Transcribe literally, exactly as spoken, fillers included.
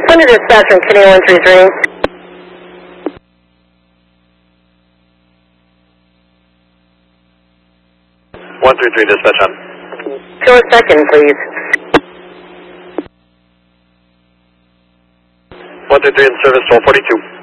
Under dispatch from Kitty one three three. one three three, dispatch on. Show a second, please. one three three in service, twelve forty-two.